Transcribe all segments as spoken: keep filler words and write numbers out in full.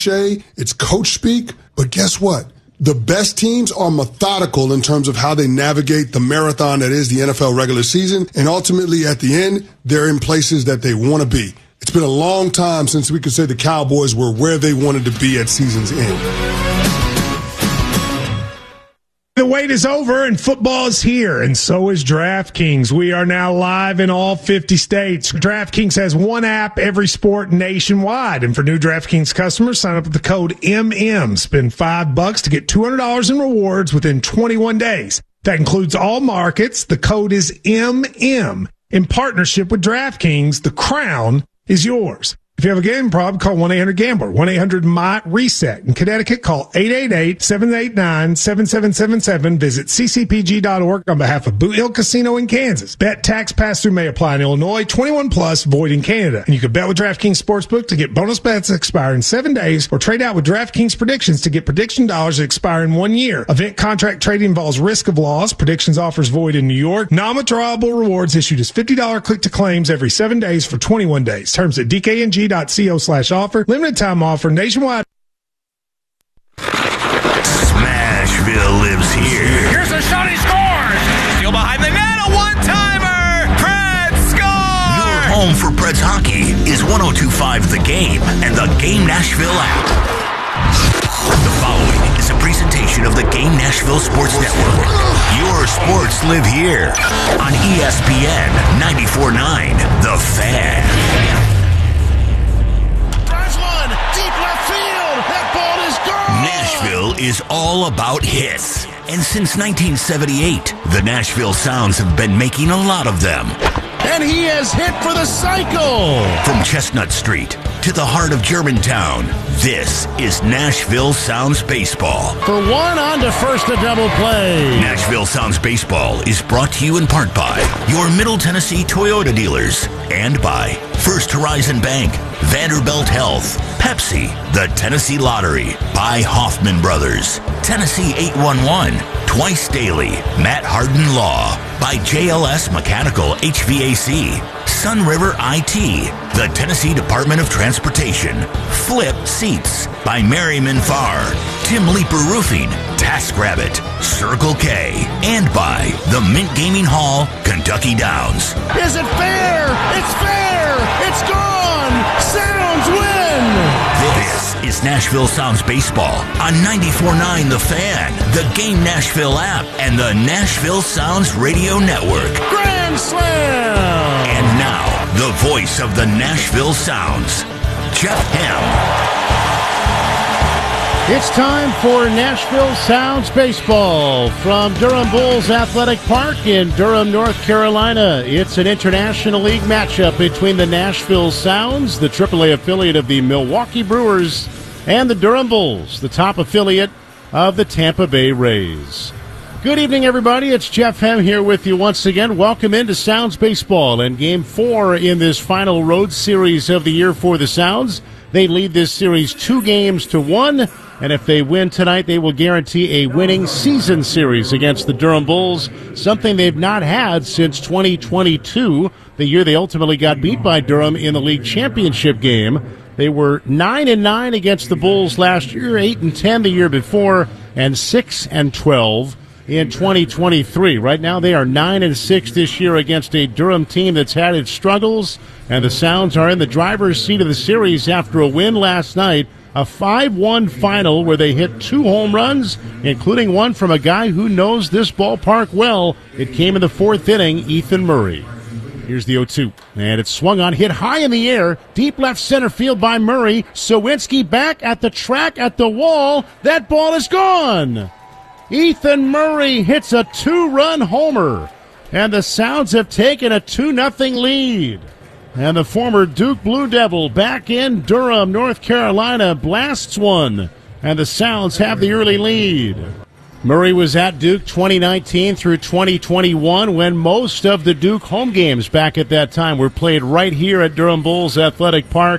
It's coach speak, but guess what? The best teams are methodical in terms of how they navigate the marathon that is the N F L regular season, and ultimately at the end, they're in places that they want to be. It's been a long time since we could say the Cowboys were where they wanted to be at season's end. The wait is over and football is here, and so is DraftKings. We are now live in all fifty states. DraftKings has one app, every sport nationwide. And for new DraftKings customers, sign up with the code M M. Spend five bucks to get two hundred dollars in rewards within twenty-one days. That includes all markets. The code is M M. In partnership with DraftKings, the crown is yours. If you have a gambling problem, call one eight hundred gambler, one eight hundred M Y reset. In Connecticut, call eight eight eight, seven eight nine, seven seven seven seven. Visit c c p g dot org on behalf of Boot Hill Casino in Kansas. Bet tax pass-through may apply in Illinois, twenty-one plus, void in Canada. And you can bet with DraftKings Sportsbook to get bonus bets that expire in seven days, or trade out with DraftKings Predictions to get prediction dollars that expire in one year. Event contract trading involves risk of loss. Predictions offers void in New York. Non-withdrawable rewards issued as fifty dollars click-to-claims every seven days for twenty-one days. Terms at d k n g dot co slash offer. Limited time offer nationwide. Smashville lives here. Here's a shot, he scores! Steal behind the net, a one-timer! Preds score! Your home for Preds hockey is one oh two point five The Game and the Game Nashville app. The following is a presentation of the Game Nashville Sports Network. Your sports live here on E S P N ninety-four point nine The Fan. Nashville is all about hits. And since nineteen seventy-eight, the Nashville Sounds have been making a lot of them. And he has hit for the cycle. From Chestnut Street to the heart of Germantown, this is Nashville Sounds Baseball. For one, on to first, a double play. Nashville Sounds Baseball is brought to you in part by your Middle Tennessee Toyota dealers and by First Horizon Bank, Vanderbilt Health, Pepsi, the Tennessee Lottery, by Hoffman Brothers, Tennessee eight one one, Twice Daily, Matt Harden Law, by J L S Mechanical H V A C, Sun River I T, the Tennessee Department of Transportation, Flip Seats, by Merriman Farr, Tim Leeper Roofing, TaskRabbit, Circle K, and by the Mint Gaming Hall, Kentucky Downs. Is it fair? It's fair! It's gone! Sounds win! This is Nashville Sounds Baseball on ninety-four point nine The Fan, the Game Nashville app, and the Nashville Sounds Radio Network. Grand Slam! And now, the voice of the Nashville Sounds, Jeff Hem. It's time for Nashville Sounds Baseball from Durham Bulls Athletic Park in Durham, North Carolina. It's an International League matchup between the Nashville Sounds, the triple A affiliate of the Milwaukee Brewers, and the Durham Bulls, the top affiliate of the Tampa Bay Rays. Good evening, everybody. It's Jeff Hem here with you once again. Welcome into Sounds Baseball and Game four in this final road series of the year for the Sounds. They lead this series two games to one, and if they win tonight, they will guarantee a winning season series against the Durham Bulls, something they've not had since twenty twenty-two, the year they ultimately got beat by Durham in the league championship game. They were nine and nine against the Bulls last year, eight and ten the year before, and six and twelve in twenty twenty-three. Right now, they are nine and six this year against a Durham team that's had its struggles, and the Sounds are in the driver's seat of the series after a win last night, a five one final where they hit two home runs, including one from a guy who knows this ballpark well. It came in the fourth inning, Ethan Murray. Here's the oh two, and it's swung on, hit high in the air, deep left center field by Murray. Sawinski back at the track, at the wall. That ball is gone. Ethan Murray hits a two-run homer, and the Sounds have taken a two nothing lead. And the former Duke Blue Devil back in Durham, North Carolina, blasts one, and the Sounds have the early lead. Murray was at Duke twenty nineteen through twenty twenty-one, when most of the Duke home games back at that time were played right here at Durham Bulls Athletic Park.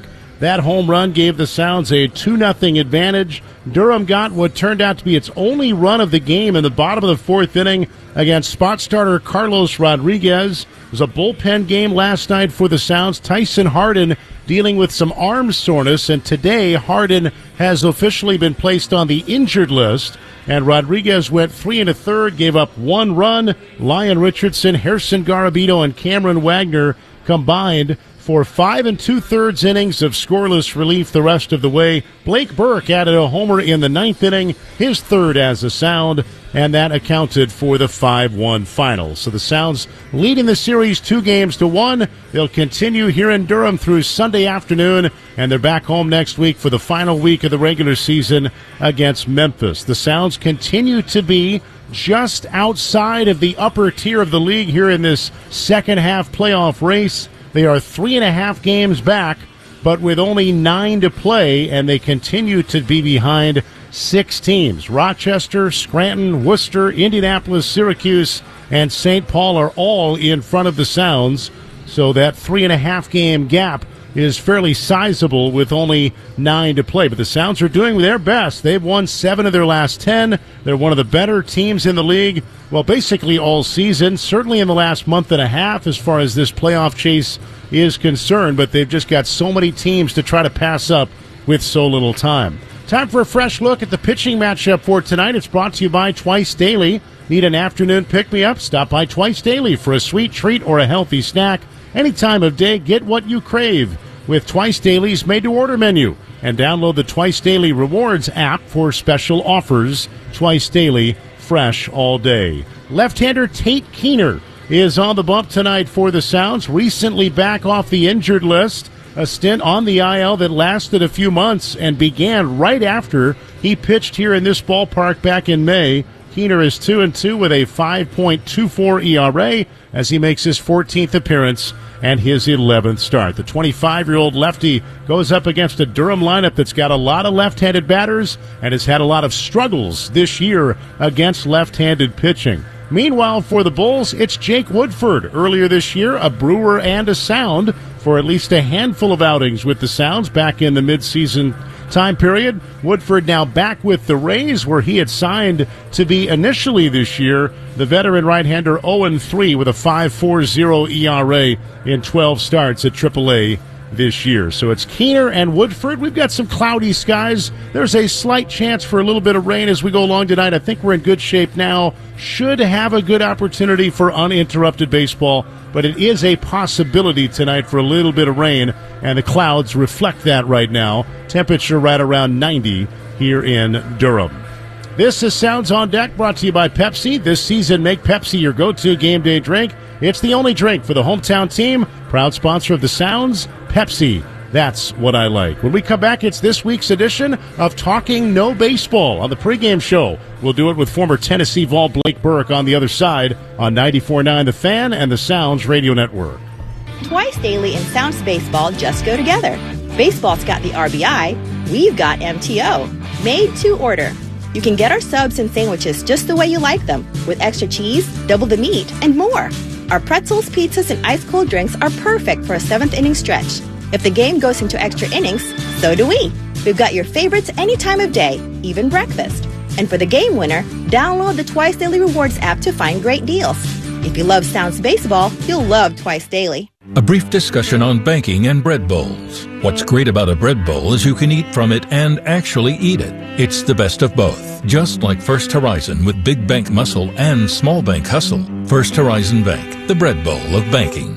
That home run gave the Sounds a two nothing advantage. Durham got what turned out to be its only run of the game in the bottom of the fourth inning against spot starter Carlos Rodriguez. It was a bullpen game last night for the Sounds. Tyson Hardin dealing with some arm soreness, and today Hardin has officially been placed on the injured list. And Rodriguez went three and a third, gave up one run. Lyon Richardson, Harrison Garabito, and Cameron Wagner combined for five and two-thirds innings of scoreless relief the rest of the way. Blake Burke added a homer in the ninth inning, his third as a Sound, and that accounted for the five one final. So the Sounds leading the series two games to one. They'll continue here in Durham through Sunday afternoon, and they're back home next week for the final week of the regular season against Memphis. The Sounds continue to be just outside of the upper tier of the league here in this second half playoff race. They are three and a half games back, but with only nine to play, and they continue to be behind six teams. Rochester, Scranton, Worcester, Indianapolis, Syracuse, and Saint Paul are all in front of the Sounds, so that three and a half game gap is fairly sizable with only nine to play. But the Sounds are doing their best. They've won seven of their last ten. They're one of the better teams in the league, well, basically all season, certainly in the last month and a half as far as this playoff chase is concerned, but they've just got so many teams to try to pass up with so little time. Time for a fresh look at the pitching matchup for tonight. It's brought to you by Twice Daily. Need an afternoon pick-me-up? Stop by Twice Daily for a sweet treat or a healthy snack. Any time of day, get what you crave with Twice Daily's made-to-order menu. And download the Twice Daily Rewards app for special offers. Twice Daily, fresh all day. Left-hander Tate Keener is on the bump tonight for the Sounds, recently back off the injured list. A stint on the I L that lasted a few months and began right after he pitched here in this ballpark back in May. Keener is two and two with a five point two four E R A as he makes his fourteenth appearance and his eleventh start. The twenty-five-year-old lefty goes up against a Durham lineup that's got a lot of left-handed batters and has had a lot of struggles this year against left-handed pitching. Meanwhile, for the Bulls, it's Jake Woodford. Earlier this year, a Brewer and a Sound for at least a handful of outings with the Sounds back in the midseason time period. Woodford now back with the Rays, where he had signed to be initially this year. The veteran right-hander oh and three with a five point four oh E R A in twelve starts at triple A this year. So it's Keener and Woodford. We've got some cloudy skies. There's a slight chance for a little bit of rain as we go along tonight. I think we're in good shape now. Should have a good opportunity for uninterrupted baseball, but it is a possibility tonight for a little bit of rain, and the clouds reflect that right now. Temperature right around ninety here in Durham. This is Sounds on Deck, brought to you by Pepsi. This season, make Pepsi your go-to game day drink. It's the only drink for the hometown team. Proud sponsor of the Sounds, Pepsi. That's what I like. When we come back, it's this week's edition of Talking No Baseball on the pregame show. We'll do it with former Tennessee Vol Blake Burke on the other side on ninety-four point nine The Fan and the Sounds Radio Network. Twice Daily and Sounds Baseball just go together. Baseball's got the R B I. We've got M T O. Made to order. You can get our subs and sandwiches just the way you like them, with extra cheese, double the meat, and more. Our pretzels, pizzas, and ice-cold drinks are perfect for a seventh-inning stretch. If the game goes into extra innings, so do we. We've got your favorites any time of day, even breakfast. And for the game winner, download the Twice Daily Rewards app to find great deals. If you love Sounds Baseball, you'll love Twice Daily. A brief discussion on banking and bread bowls. What's great about a bread bowl is you can eat from it and actually eat it. It's the best of both. Just like First Horizon with big bank muscle and small bank hustle. First Horizon Bank, the bread bowl of banking.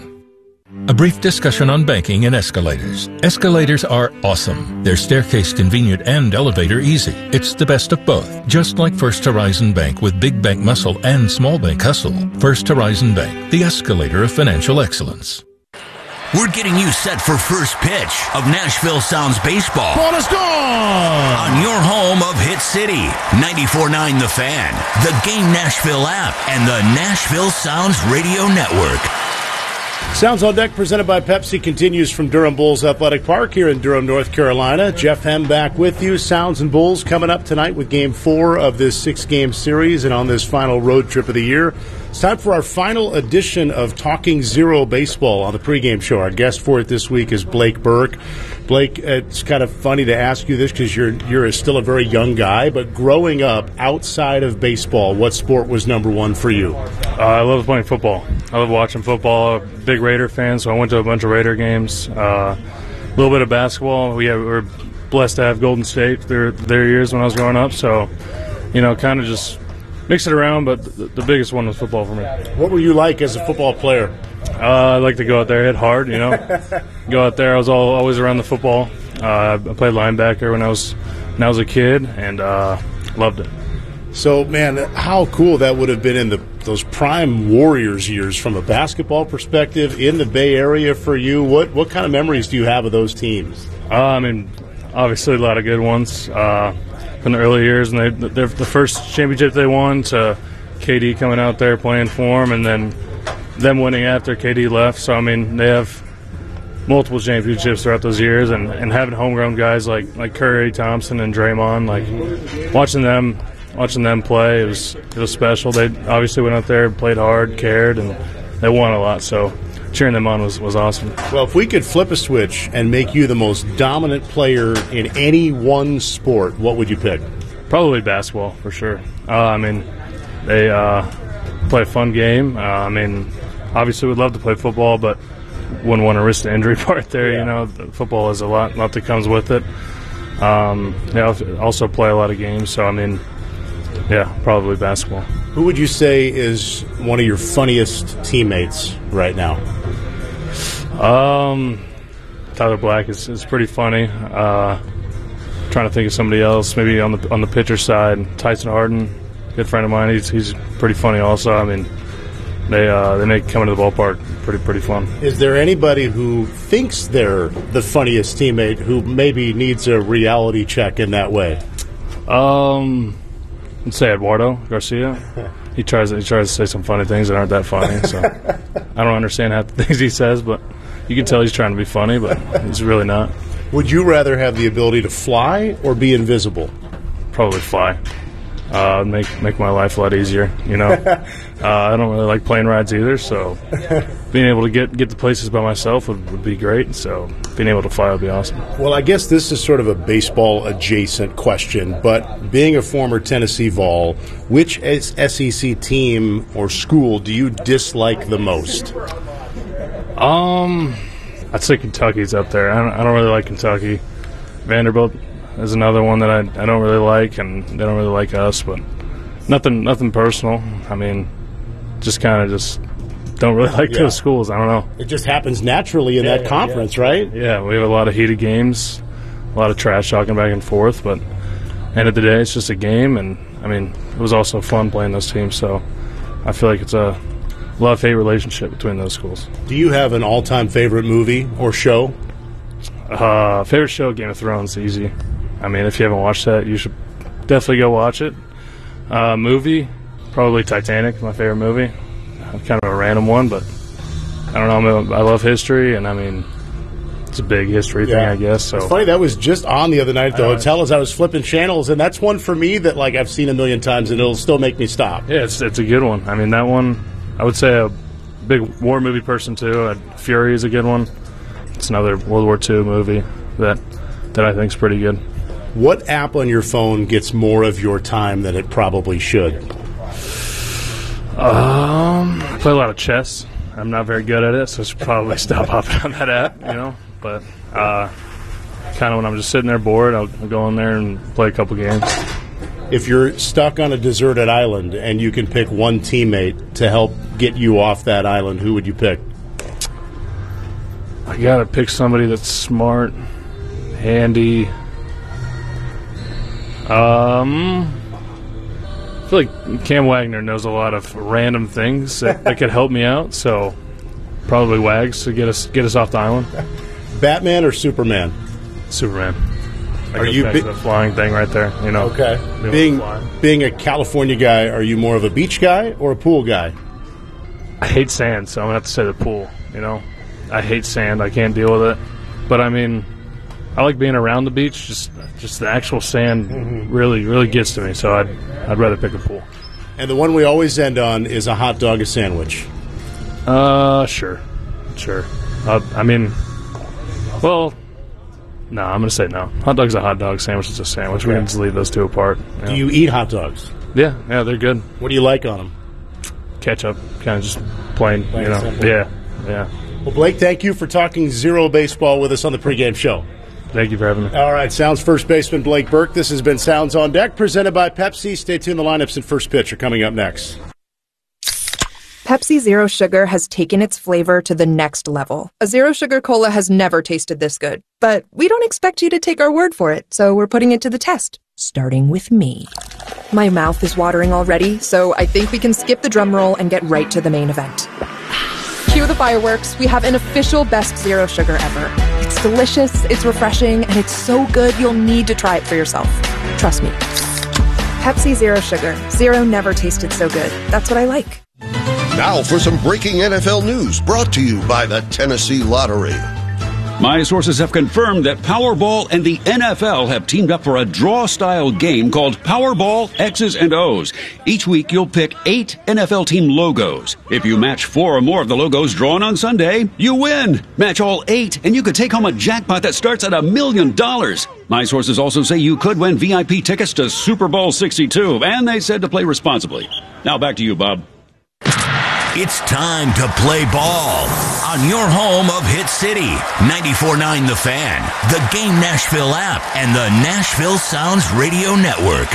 A brief discussion on banking and escalators. Escalators are awesome. They're staircase convenient and elevator easy. It's the best of both. Just like First Horizon Bank with big bank muscle and small bank hustle. First Horizon Bank, the escalator of financial excellence. We're getting you set for first pitch of Nashville Sounds Baseball. Ball is gone! On your home of Hit City, ninety-four point nine The Fan, the Game Nashville app, and the Nashville Sounds Radio Network. Sounds on Deck presented by Pepsi continues from Durham Bulls Athletic Park here in Durham, North Carolina. Jeff Hem back with you. Sounds and Bulls coming up tonight with game four of this six-game series and on this final road trip of the year. It's time for our final edition of Talking Zero Baseball on the pregame show. Our guest for it this week is Blake Burke. Blake, it's kind of funny to ask you this because you're you're still a very young guy, but growing up outside of baseball, what sport was number one for you? Uh, I love playing football. I love watching football. I'm a big Raider fan, so I went to a bunch of Raider games. Uh, a little bit of basketball. We, have, we were blessed to have Golden State their their years when I was growing up, so you know, kind of just mix it around, but the, the biggest one was football for me. What were you like as a football player? Uh, I like to go out there, hit hard, you know. Go out there. I was all, always around the football. Uh, I played linebacker when I was when I was a kid, and uh, loved it. So, man, how cool that would have been in the those prime Warriors years from a basketball perspective in the Bay Area for you. What what kind of memories do you have of those teams? Uh, I mean, obviously a lot of good ones. Uh, in the early years, and they, they're the first championship they won to K D coming out there playing for them, and then them winning after K D left. So, I mean, they have multiple championships throughout those years, and, and having homegrown guys like, like Curry, Thompson, and Draymond, like watching them watching them play, it was it was special. They obviously went out there, played hard, cared, and they won a lot. So cheering them on was, was awesome. Well, if we could flip a switch and make you the most dominant player in any one sport, what would you pick? Probably basketball, for sure. Uh, I mean, they uh, play a fun game. Uh, I mean, obviously would love to play football, but wouldn't want to risk the injury part there. Yeah. You know, football is a lot, lot that comes with it. Um, they also play a lot of games, so, I mean, yeah, probably basketball. Who would you say is one of your funniest teammates right now? Um, Tyler Black is, is pretty funny. Uh, trying to think of somebody else, maybe on the on the pitcher side. Tyson Harden, good friend of mine. He's he's pretty funny also. I mean, they uh, they make coming to the ballpark pretty pretty fun. Is there anybody who thinks they're the funniest teammate who maybe needs a reality check in that way? Um. Let's say Eduardo Garcia. He tries he tries to say some funny things that aren't that funny. So I don't understand half the things he says, but you can tell he's trying to be funny, but he's really not. Would you rather have the ability to fly or be invisible? Probably fly. Uh, make make my life a lot easier. You know, uh, I don't really like plane rides either, so being able to get get to places by myself would, would be great. So being able to fly would be awesome. Well, I guess this is sort of a baseball adjacent question, but being a former Tennessee Vol, which S E C team or school do you dislike the most? Um, I'd say Kentucky's up there. I don't, I don't really like Kentucky. Vanderbilt is another one that I, I don't really like, and they don't really like us, but nothing nothing personal. I mean, just kind of just don't really like yeah. those schools. I don't know. It just happens naturally in yeah, that yeah, conference, yeah. right? Yeah, we have a lot of heated games, a lot of trash talking back and forth, but end of the day, it's just a game, and, I mean, it was also fun playing those teams, so I feel like it's a love-hate relationship between those schools. Do you have an all-time favorite movie or show? Uh, favorite show, Game of Thrones, easy. I mean, if you haven't watched that, you should definitely go watch it. Uh, movie, probably Titanic, my favorite movie. Kind of a random one, but I don't know. I, mean, I love history, and I mean, it's a big history yeah. thing, I guess. So it's funny, that was just on the other night at the hotel as I was flipping channels, and that's one for me that like I've seen a million times, and it'll still make me stop. Yeah, it's it's a good one. I mean, that one, I would say a big war movie person too. Uh, Fury is a good one. It's another World War Two movie that that I think is pretty good. What app on your phone gets more of your time than it probably should? Um, I play a lot of chess. I'm not very good at it, so I should probably stop hopping on that app, you know. But uh, kind of when I'm just sitting there bored, I'll, I'll go in there and play a couple games. If you're stuck on a deserted island and you can pick one teammate to help get you off that island, who would you pick? I gotta pick somebody that's smart, handy. Um, I feel like Cam Wagner knows a lot of random things that, that could help me out, so probably Wags to get us get us off the island. Batman or Superman? Superman. I are you bi- the flying thing right there? You know. Okay. Being being a California guy, are you more of a beach guy or a pool guy? I hate sand, so I'm gonna have to say the pool. You know, I hate sand. I can't deal with it. But I mean, I like being around the beach. Just just the actual sand mm-hmm. really really gets to me. So I'd I'd rather pick a pool. And the one we always end on is a hot dog, a sandwich. Uh, sure. Sure. Uh, I mean, well, no, I'm going to say no. Hot dog's a hot dog, sandwich is a sandwich. Okay. We can just leave those two apart. Yeah. Do you eat hot dogs? Yeah, yeah, they're good. What do you like on them? Ketchup, kind of just plain, plain you know. Simple. Yeah, yeah. Well, Blake, thank you for talking Zero baseball with us on the pregame show. Thank you for having me. All right, Sounds first baseman Blake Burke. This has been Sounds on Deck, presented by Pepsi. Stay tuned. The lineups and first pitch are coming up next. Pepsi Zero Sugar has taken its flavor to the next level. A Zero Sugar Cola has never tasted this good. But we don't expect you to take our word for it, so we're putting it to the test. Starting with me. My mouth is watering already, so I think we can skip the drum roll and get right to the main event. Cue the fireworks. We have an official best Zero Sugar ever. It's delicious, it's refreshing, and it's so good you'll need to try it for yourself. Trust me. Pepsi Zero Sugar. Zero never tasted so good. That's what I like. Now for some breaking N F L news brought to you by the Tennessee Lottery. My sources have confirmed that Powerball and the N F L have teamed up for a draw-style game called Powerball X's and O's. Each week, you'll pick eight N F L team logos. If you match four or more of the logos drawn on Sunday, you win. Match all eight, and you could take home a jackpot that starts at a million dollars. My sources also say you could win V I P tickets to Super Bowl sixty-two, and they said to play responsibly. Now back to you, Bob. It's time to play ball on your home of Hit City. ninety-four point nine The Fan, the Game Nashville app, and the Nashville Sounds Radio Network.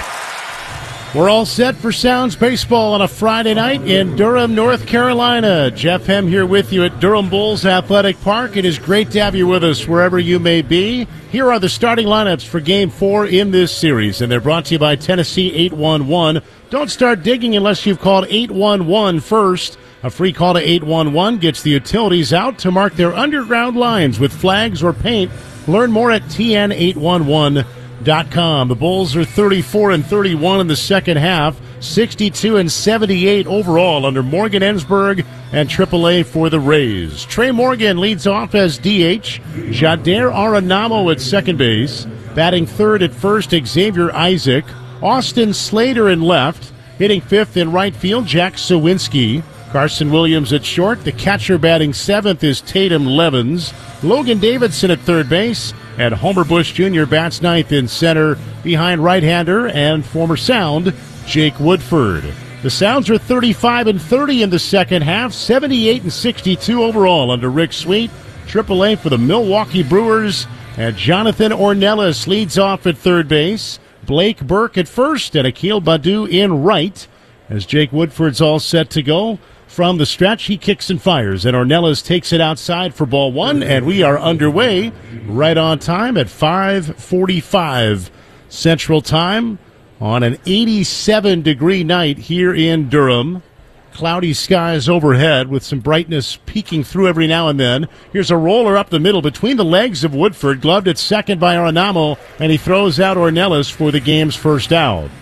We're all set for Sounds Baseball on a Friday night in Durham, North Carolina. Jeff Hem here with you at Durham Bulls Athletic Park. It is great to have you with us wherever you may be. Here are the starting lineups for Game four in this series, and they're brought to you by Tennessee eight one one. Don't start digging unless you've called eight one one first. A free call to eight one one gets the utilities out to mark their underground lines with flags or paint. Learn more at T N eight one one dot com. The Bulls are thirty-four and thirty-one in the second half, sixty-two and seventy-eight overall under Morgan Ensberg and triple A for the Rays. Trey Morgan leads off as D H. Jader Arenamo at second base. Batting third at first, Xavier Isaac. Austin Slater in left. Hitting fifth in right field, Jack Sawinski. Carson Williams at short. The catcher batting seventh is Tatum Levens. Logan Davidson at third base. And Homer Bush Junior bats ninth in center behind right-hander and former Sound, Jake Woodford. The Sounds are thirty-five and thirty in the second half, seventy-eight and sixty-two overall under Rick Sweet. triple A for the Milwaukee Brewers. And Jonathan Ornelas leads off at third base. Blake Burke at first and Akil Baddoo in right. As Jake Woodford's all set to go. From the stretch, he kicks and fires, and Ornelas takes it outside for ball one, and we are underway right on time at five forty-five Central Time on an eighty-seven degree night here in Durham. Cloudy skies overhead with some brightness peeking through every now and then. Here's a roller up the middle between the legs of Woodford, gloved at second by Arenamo, and he throws out Ornelas for the game's first out.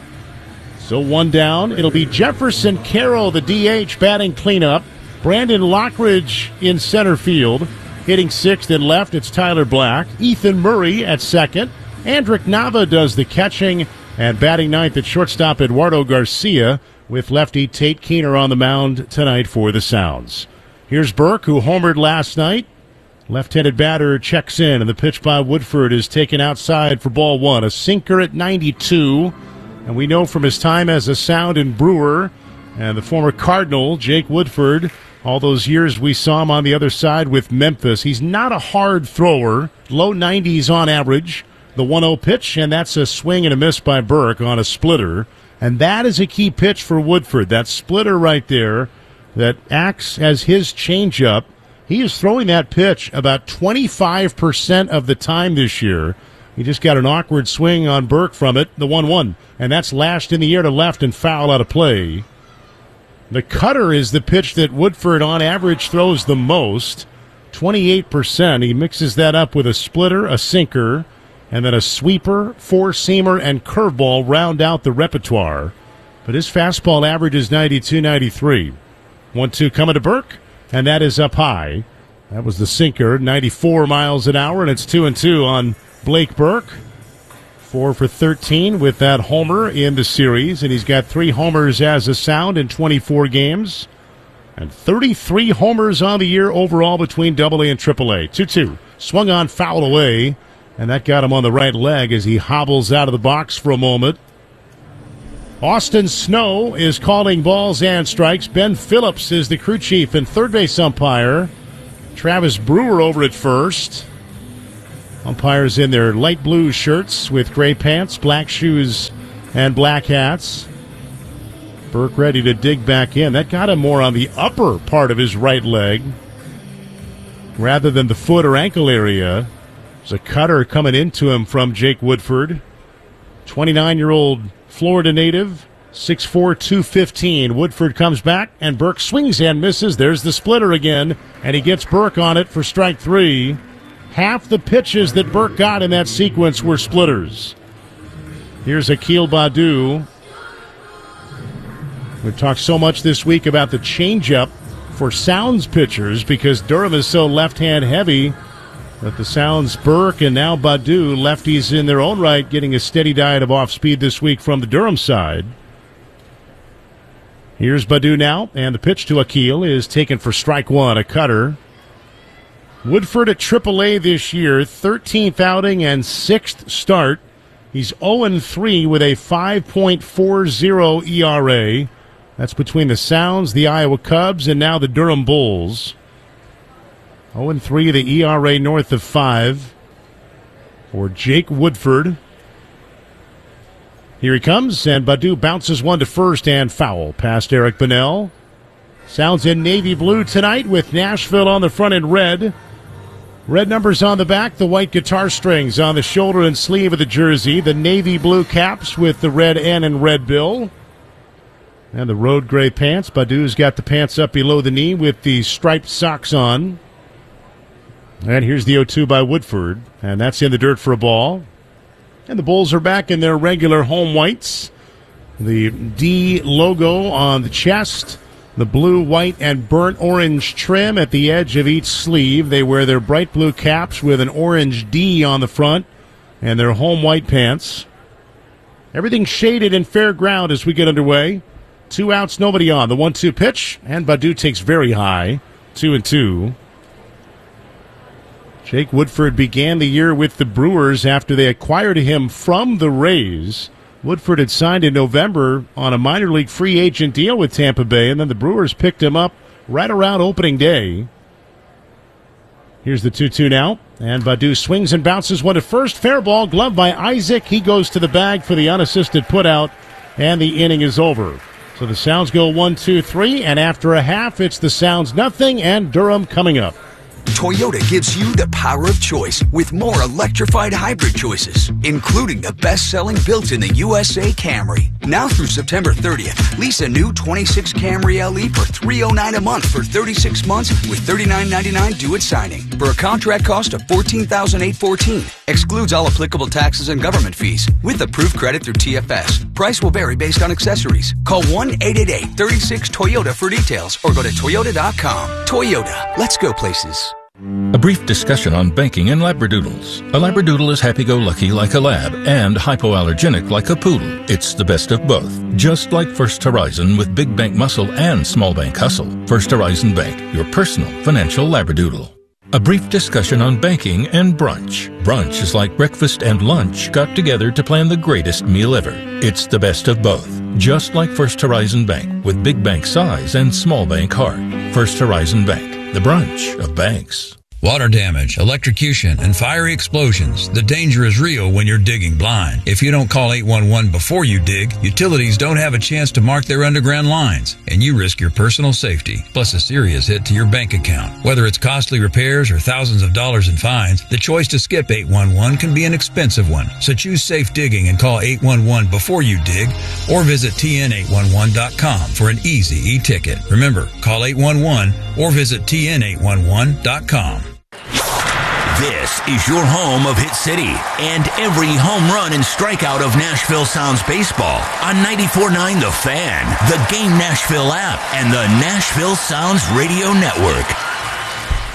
So one down. It'll be Jefferson Carroll, the D H, batting cleanup. Brandon Lockridge in center field. Hitting sixth and left, it's Tyler Black. Ethan Murray at second. Andrick Nava does the catching. And batting ninth at shortstop, Eduardo Garcia, with lefty Tate Keener on the mound tonight for the Sounds. Here's Burke, who homered last night. Left-handed batter checks in, and the pitch by Woodford is taken outside for ball one. A sinker at ninety-two. And we know from his time as a Sound and Brewer and the former Cardinal, Jake Woodford, all those years we saw him on the other side with Memphis. He's not a hard thrower, low nineties on average. The one oh pitch, and that's a swing and a miss by Burke on a splitter. And that is a key pitch for Woodford, that splitter right there that acts as his changeup. He is throwing that pitch about twenty-five percent of the time this year. He just got an awkward swing on Burke from it, the one one. And that's lashed in the air to left and foul out of play. The cutter is the pitch that Woodford on average throws the most, twenty-eight percent. He mixes that up with a splitter, a sinker, and then a sweeper, four-seamer, and curveball round out the repertoire. But his fastball average is ninety-two ninety-three. one two coming to Burke, and that is up high. That was the sinker, ninety-four miles an hour, and it's two and two on Blake Burke. Four for thirteen with that homer in the series, and he's got three homers as a Sound in twenty-four games, and thirty-three homers on the year overall between double A and triple A. two two. Swung on, foul away, and that got him on the right leg as he hobbles out of the box for a moment. Austin Snow is calling balls and strikes. Ben Phillips is the crew chief and third base umpire. Travis Brewer over at first. Umpires in their light blue shirts with gray pants, black shoes, and black hats. Burke ready to dig back in. That got him more on the upper part of his right leg rather than the foot or ankle area. There's a cutter coming into him from Jake Woodford. twenty-nine-year-old Florida native, six four, two fifteen. Woodford comes back, and Burke swings and misses. There's the splitter again, and he gets Burke on it for strike three. Half the pitches that Burke got in that sequence were splitters. Here's Akil Baddoo. We've talked so much this week about the changeup for Sounds pitchers because Durham is so left-hand heavy that the Sounds, Burke, and now Baddoo, lefties in their own right, getting a steady diet of off-speed this week from the Durham side. Here's Baddoo now, and the pitch to Akil is taken for strike one, a cutter. Woodford at triple A this year, thirteenth outing and sixth start. He's oh and three with a five point four oh E R A. That's between the Sounds, the Iowa Cubs, and now the Durham Bulls. oh and three, the E R A north of five for Jake Woodford. Here he comes, and Baddoo bounces one to first and foul past Eric Bonnell. Sounds in navy blue tonight with Nashville on the front in red. Red numbers on the back, the white guitar strings on the shoulder and sleeve of the jersey, the navy blue caps with the red N and red bill, and the road gray pants. Baddoo's got the pants up below the knee with the striped socks on. And here's the oh two by Woodford, and that's in the dirt for a ball. And the Bulls are back in their regular home whites. The D logo on the chest, the blue, white, and burnt orange trim at the edge of each sleeve. They wear their bright blue caps with an orange D on the front and their home white pants. Everything shaded in fair ground as we get underway. Two outs, nobody on. The one two pitch, and Baddoo takes very high. Two and two. Jake Woodford began the year with the Brewers after they acquired him from the Rays. Woodford had signed in November on a minor league free agent deal with Tampa Bay, and then the Brewers picked him up right around opening day. Here's the two two now, and Baddoo swings and bounces one to first. Fair ball, glove by Isaac. He goes to the bag for the unassisted putout, and the inning is over. So the Sounds go one, two, three, and after a half, it's the Sounds nothing, and Durham coming up. Toyota gives you the power of choice with more electrified hybrid choices, including the best-selling built-in the U S A Camry. Now through September thirtieth, lease a new twenty-six Camry L E for three hundred nine dollars a month for thirty-six months with thirty-nine ninety-nine due at signing. For a contract cost of fourteen thousand eight hundred fourteen dollars. Excludes all applicable taxes and government fees with approved credit through T F S. Price will vary based on accessories. Call one eight eight eight, three six, Toyota for details or go to toyota dot com. Toyota, let's go places. A brief discussion on banking and Labradoodles. A Labradoodle is happy-go-lucky like a lab and hypoallergenic like a poodle. It's the best of both. Just like First Horizon with big bank muscle and small bank hustle. First Horizon Bank, your personal financial Labradoodle. A brief discussion on banking and brunch. Brunch is like breakfast and lunch got together to plan the greatest meal ever. It's the best of both. Just like First Horizon Bank with big bank size and small bank heart. First Horizon Bank, the brunch of banks. Water damage, electrocution, and fiery explosions. The danger is real when you're digging blind. If you don't call eight one one before you dig, utilities don't have a chance to mark their underground lines, and you risk your personal safety, plus a serious hit to your bank account. Whether it's costly repairs or thousands of dollars in fines, the choice to skip eight one one can be an expensive one. So choose safe digging and call eight one one before you dig, or visit T N eight one one dot com for an easy e-ticket. Remember, call eight one one or visit T N eight one one dot com. This is your home of Hit City and every home run and strikeout of Nashville Sounds baseball on ninety-four point nine The Fan, the Game Nashville app, and the Nashville Sounds Radio Network.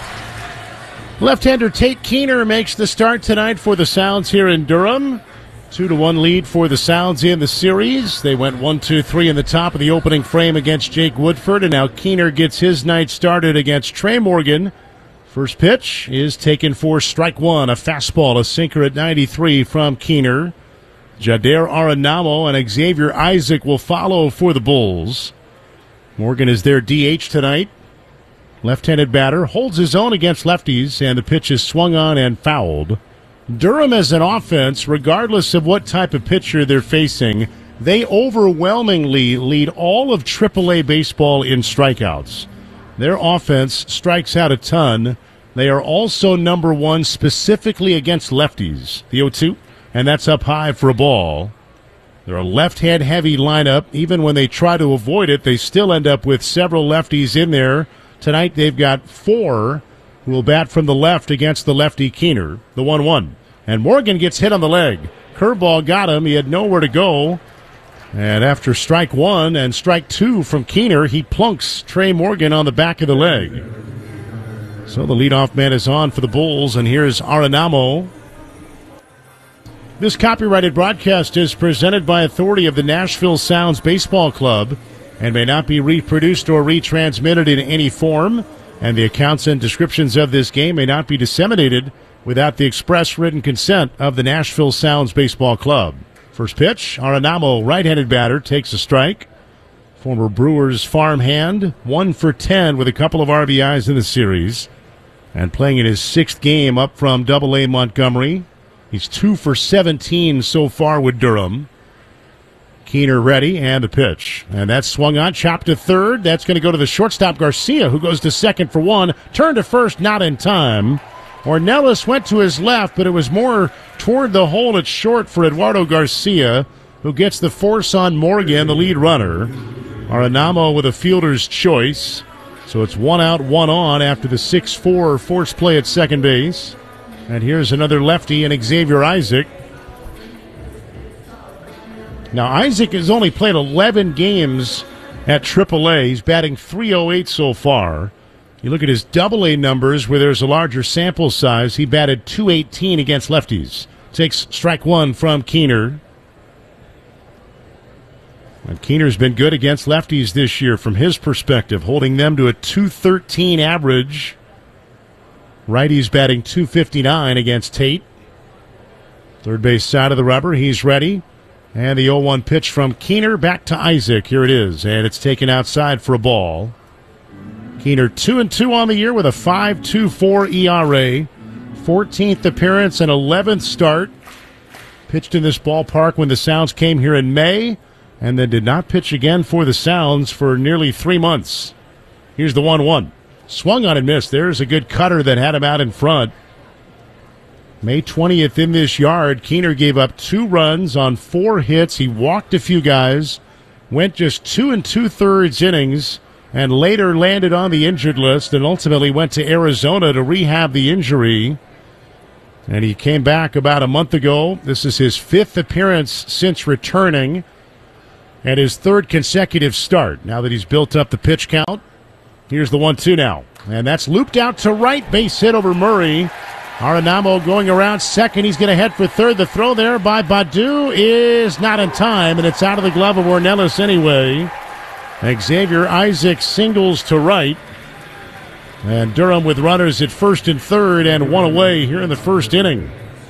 Left-hander Tate Keener makes the start tonight for the Sounds here in Durham. Two to one lead for the Sounds in the series. They went one, two, three in the top of the opening frame against Jake Woodford, and now Keener gets his night started against Trey Morgan. First pitch is taken for strike one, a fastball, a sinker at ninety-three from Keener. Jader Arenamo and Xavier Isaac will follow for the Bulls. Morgan is their D H tonight. Left-handed batter, holds his own against lefties, and the pitch is swung on and fouled. Durham as an offense, regardless of what type of pitcher they're facing, they overwhelmingly lead all of triple A baseball in strikeouts. Their offense strikes out a ton. They are also number one specifically against lefties. The oh two, and that's up high for a ball. They're a left-hand heavy lineup. Even when they try to avoid it, they still end up with several lefties in there. Tonight they've got four who will bat from the left against the lefty Keener, the one one. And Morgan gets hit on the leg. Curveball got him. He had nowhere to go. And after strike one and strike two from Keener, he plunks Trey Morgan on the back of the leg. So the leadoff man is on for the Bulls, and here's Arenamo. This copyrighted broadcast is presented by authority of the Nashville Sounds Baseball Club and may not be reproduced or retransmitted in any form, and the accounts and descriptions of this game may not be disseminated without the express written consent of the Nashville Sounds Baseball Club. First pitch, Arenamo, right-handed batter, takes a strike. Former Brewers farmhand, one for ten with a couple of R B Is in the series, and playing in his sixth game up from double A Montgomery. He's two for seventeen so far with Durham. Keener ready, and the pitch. And that's swung on, chopped to third. That's going to go to the shortstop, Garcia, who goes to second for one. Turn to first, not in time. Ornelas went to his left, but it was more toward the hole at short for Eduardo Garcia, who gets the force on Morgan, the lead runner. Arenamo with a fielder's choice. So it's one out, one on after the six four force play at second base. And here's another lefty in Xavier Isaac. Now, Isaac has only played eleven games at triple A. He's batting three oh eight so far. You look at his double A numbers where there's a larger sample size. He batted two eighteen against lefties. Takes strike one from Keener. And Keener's been good against lefties this year from his perspective, holding them to a two thirteen average. Righty's batting two fifty-nine against Tate. Third base side of the rubber, he's ready. And the oh one pitch from Keener back to Isaac. Here it is, and it's taken outside for a ball. Keener two and two on the year with a five point two four E R A. fourteenth appearance and eleventh start. Pitched in this ballpark when the Sounds came here in May, and then did not pitch again for the Sounds for nearly three months. Here's the one one. Swung on and missed. There's a good cutter that had him out in front. May twentieth in this yard, Keener gave up two runs on four hits. He walked a few guys, went just two and two-thirds innings, and later landed on the injured list and ultimately went to Arizona to rehab the injury. And he came back about a month ago. This is his fifth appearance since returning and his third consecutive start now that he's built up the pitch count. Here's the one two now. And that's looped out to right, base hit over Murray. Arenamo going around second. He's going to head for third. The throw there by Badu is not in time, and it's out of the glove of Ornelas anyway. Xavier Isaac singles to right. And Durham with runners at first and third and one away here in the first inning.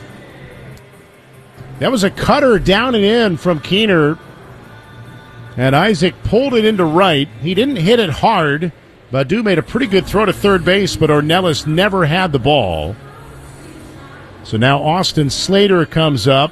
That was a cutter down and in from Keener. And Isaac pulled it into right. He didn't hit it hard. Badu made a pretty good throw to third base, but Ornelas never had the ball. So now Austin Slater comes up.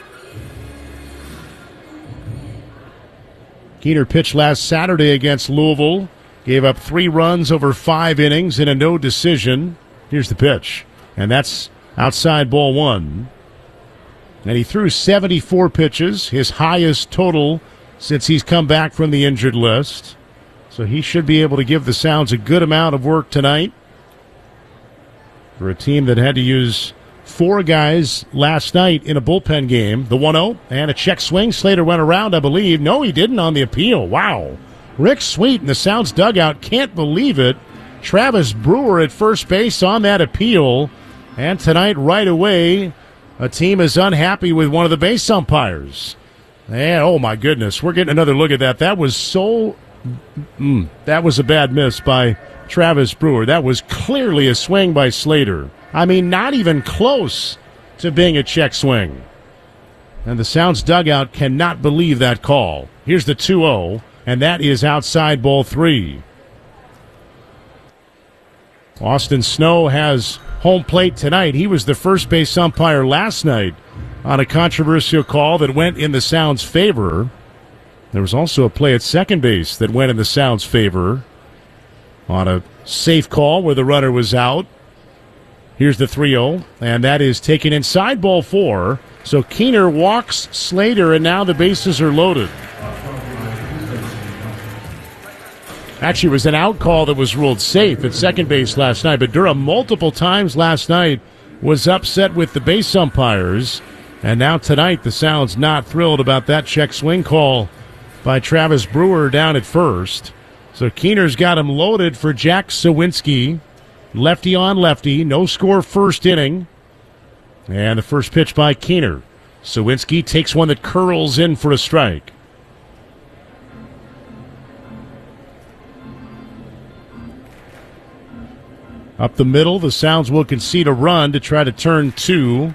Keener pitched last Saturday against Louisville. Gave up three runs over five innings in a no decision. Here's the pitch. And that's outside ball one. And he threw seventy-four pitches, his highest total since he's come back from the injured list. So he should be able to give the Sounds a good amount of work tonight. For a team that had to use four guys last night in a bullpen game. The one oh and a check swing. Slater went around, I believe. No, he didn't on the appeal. Wow. Rick Sweet in the Sounds dugout can't believe it. Travis Brewer at first base on that appeal. And tonight, right away, a team is unhappy with one of the base umpires. And, oh, my goodness, we're getting another look at that. That was so mm, – that was a bad miss by Travis Brewer. That was clearly a swing by Slater. I mean, not even close to being a check swing. And the Sounds dugout cannot believe that call. Here's the two oh, and that is outside ball three. Austin Snow has home plate tonight. He was the first base umpire last night on a controversial call that went in the Sounds' favor. There was also a play at second base that went in the Sounds' favor on a safe call where the runner was out. Here's the three oh, and that is taken inside ball four. So Keener walks Slater, and now the bases are loaded. Actually, it was an out call that was ruled safe at second base last night, but Durham multiple times last night was upset with the base umpires, and now tonight the Sounds not thrilled about that check swing call by Travis Brewer down at first. So Keener's got him loaded for Jack Sawinski, lefty on lefty, no score first inning, and the first pitch by Keener. Sawinski takes one that curls in for a strike. Up the middle, the Sounds will concede a run to try to turn two.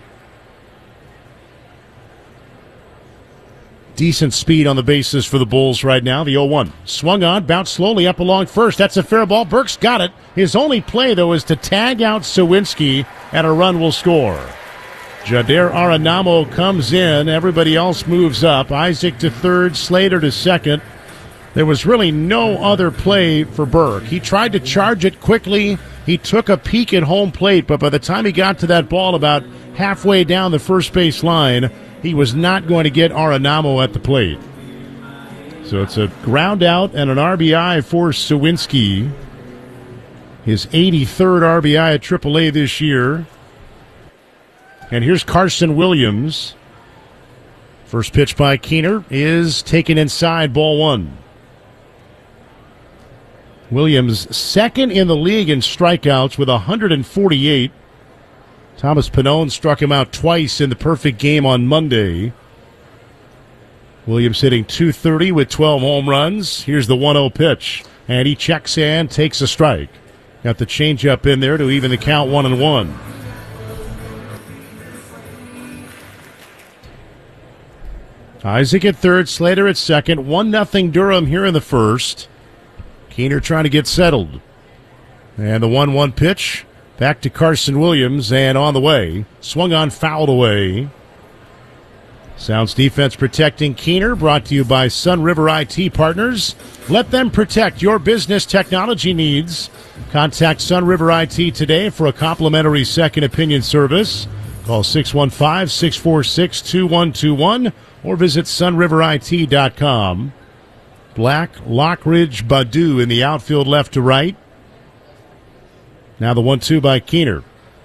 Decent speed on the bases for the Bulls right now. The oh one. Swung on, bounced slowly up along first. That's a fair ball. Burks got it. His only play, though, is to tag out Sawinski, and a run will score. Jader Aranamo comes in. Everybody else moves up. Isaac to third, Slater to second. There was really no other play for Burke. He tried to charge it quickly. He took a peek at home plate, but by the time he got to that ball about halfway down the first base line, he was not going to get Aranamo at the plate. So it's a ground out and an R B I for Sawinski. His eighty-third R B I at triple A this year. And here's Carson Williams. First pitch by Keener is taken inside, ball one. Williams second in the league in strikeouts with one hundred forty-eight. Thomas Pannone struck him out twice in the perfect game on Monday. Williams hitting two thirty with twelve home runs. Here's the one oh pitch. And he checks and takes a strike. Got the changeup in there to even the count one and one. Isaac at third, Slater at second. one nothing Durham here in the first. Keener trying to get settled. And the one one pitch. Back to Carson Williams, and on the way. Swung on, fouled away. Sounds defense protecting Keener, brought to you by Sun River I T Partners. Let them protect your business technology needs. Contact Sun River I T today for a complimentary second opinion service. Call six one five, six four six, two one two one or visit sun river I T dot com. Black, Lockridge, Badu in the outfield left to right. Now the one two by Keener.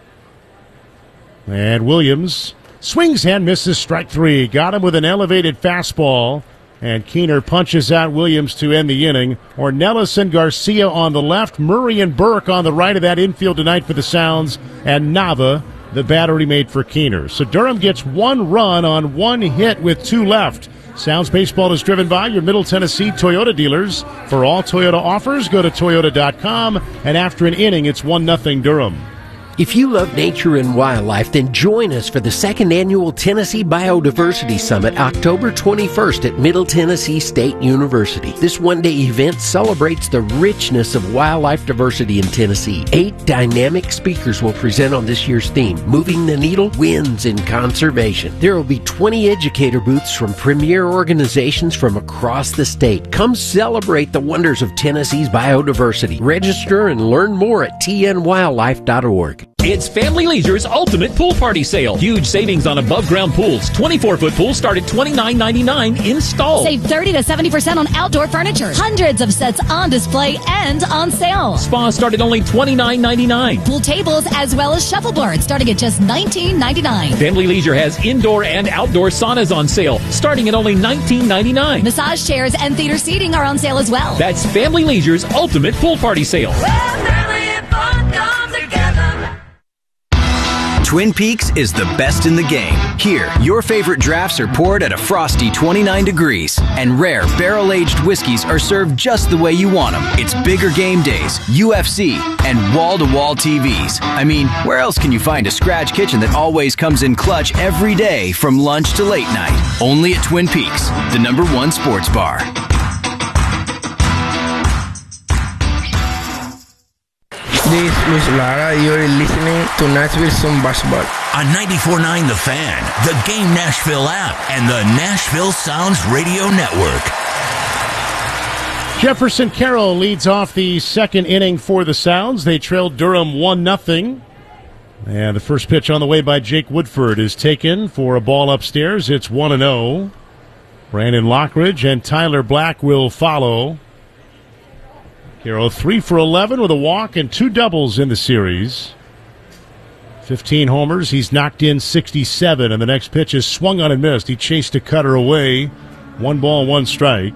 And Williams swings and misses, strike three. Got him with an elevated fastball. And Keener punches out Williams to end the inning. Ornelas and Garcia on the left. Murray and Burke on the right of that infield tonight for the Sounds. And Nava, the battery made for Keener. So Durham gets one run on one hit with two left. Sounds Baseball is driven by your Middle Tennessee Toyota dealers. For all Toyota offers, go to toyota dot com. And after an inning, it's one nothing Durham. If you love nature and wildlife, then join us for the second annual Tennessee Biodiversity Summit, October twenty-first at Middle Tennessee State University. This one-day event celebrates the richness of wildlife diversity in Tennessee. Eight dynamic speakers will present on this year's theme, Moving the Needle, Wins in Conservation. There will be twenty educator booths from premier organizations from across the state. Come celebrate the wonders of Tennessee's biodiversity. Register and learn more at t n wildlife dot org. It's Family Leisure's ultimate pool party sale. Huge savings on above-ground pools. twenty-four foot pools start at twenty-nine ninety-nine installed. Save thirty to seventy percent on outdoor furniture. Hundreds of sets on display and on sale. Spas start at only twenty-nine ninety-nine. Pool tables as well as shuffleboards starting at just nineteen ninety-nine. Family Leisure has indoor and outdoor saunas on sale starting at only nineteen ninety-nine. Massage chairs and theater seating are on sale as well. That's Family Leisure's ultimate pool party sale. Well, family and fun come together. Twin Peaks is the best in the game. Here, your favorite drafts are poured at a frosty twenty-nine degrees, and rare barrel-aged whiskeys are served just the way you want them. It's bigger game days, U F C, and wall-to-wall T Vs. I mean, where else can you find a scratch kitchen that always comes in clutch every day from lunch to late night? Only at Twin Peaks, the number one sports bar. This is Luis Lara. You're listening to Nashville Sun Basketball. On ninety-four point nine The Fan, the Game Nashville app, and the Nashville Sounds Radio Network. Jefferson Carroll leads off the second inning for the Sounds. They trailed Durham one nothing. And the first pitch on the way by Jake Woodford is taken for a ball upstairs. It's one and oh. Brandon Lockridge and Tyler Black will follow. Carroll three for eleven with a walk and two doubles in the series. fifteen homers. He's knocked in sixty-seven, and the next pitch is swung on and missed. He chased a cutter away. One ball, one strike.